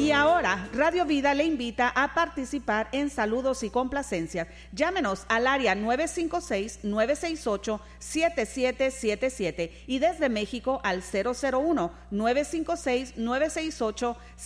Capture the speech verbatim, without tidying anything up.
Y ahora, Radio Vida le invita a participar en saludos y complacencias. Llámenos al área nueve cinco seis, nueve seis ocho, siete siete siete siete y desde México al cero cero uno, nueve cinco seis, nueve seis ocho,